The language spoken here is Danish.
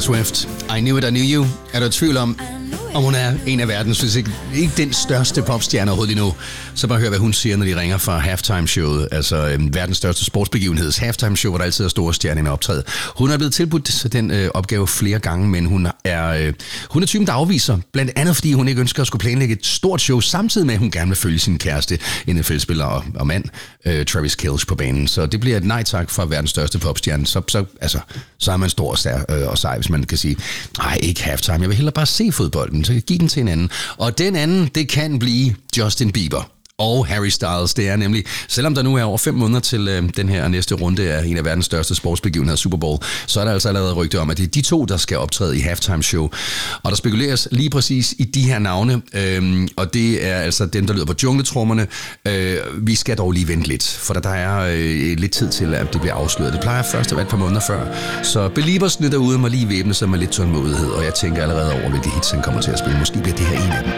Swift, I Knew It, I Knew You. Er du i tvivl om hun er en af verdens, hvis ikke den største popstjerne overhovedet endnu, så bare hør, hvad hun siger, når de ringer fra halftime-showet, altså verdens største sportsbegivenheds halftime-show, hvor der altid er store stjerner optræde. Hun er blevet tilbudt den opgave flere gange, men hun er typen, der afviser, blandt andet fordi hun ikke ønsker at skulle planlægge et stort show, samtidig med, at hun gerne vil følge sin kæreste, NFL-spiller og mand, Travis Kelce på banen. Så det bliver et nej tak fra verdens største popstjerne. Så er man stor og sej, hvis man kan sige, nej, ikke halftime, jeg vil hellere bare se fodbolden, så kan jeg give den til en anden. Og den anden, det kan blive Justin Bieber og Harry Styles. Det er nemlig, selvom der nu er over 5 måneder til den her næste runde af en af verdens største sportsbegivenheder, Super Bowl, så er der altså allerede rygte om, at det er de to, der skal optræde i halftime show. Og der spekuleres lige præcis i de her navne, og det er altså dem, der lyder på jungletrummerne. Vi skal dog lige vente lidt, for der er lidt tid til, at det bliver afsløret. Det plejer først at være et par måneder før. Så beliebersne derude må lige væbne sig med lidt tålmodighed, og jeg tænker allerede over, hvilke hits han kommer til at spille. Måske bliver det her en af dem.